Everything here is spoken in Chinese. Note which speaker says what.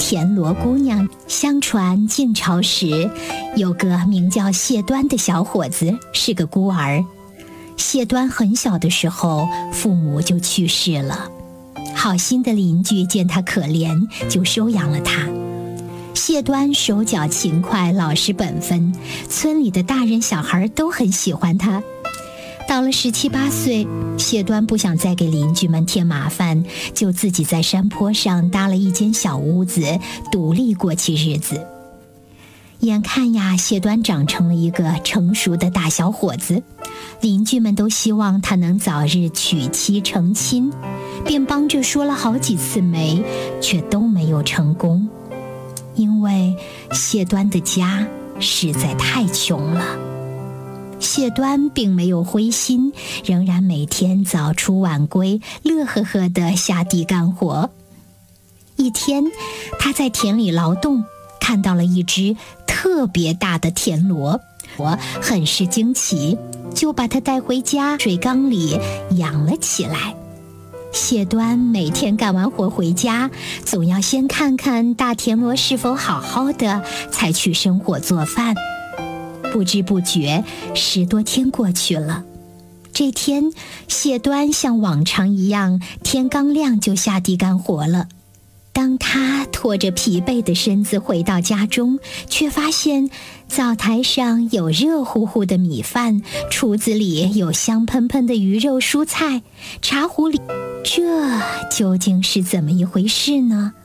Speaker 1: 田螺姑娘。相传晋朝时，有个名叫谢端的小伙子，是个孤儿。谢端很小的时候，父母就去世了。好心的邻居见他可怜，就收养了他。谢端手脚勤快，老实本分，村里的大人小孩都很喜欢他。到了17、18岁，谢端不想再给邻居们添麻烦，就自己在山坡上搭了一间小屋子，独立过起日子。眼看呀，谢端长成了一个成熟的大小伙子，邻居们都希望他能早日娶妻成亲，便帮着说了好几次媒，却都没有成功。因为谢端的家实在太穷了。谢端并没有灰心，仍然每天早出晚归，乐呵呵地下地干活。一天，他在田里劳动，看到了一只特别大的田螺，我很是惊奇，就把它带回家水缸里养了起来。谢端每天干完活回家，总要先看看大田螺是否好好的，才去生火做饭。不知不觉10多天过去了。这天，谢端像往常一样，天刚亮就下地干活了。当他拖着疲惫的身子回到家中，却发现灶台上有热乎乎的米饭，厨子里有香喷喷的鱼肉蔬菜，茶壶里，这究竟是怎么一回事呢？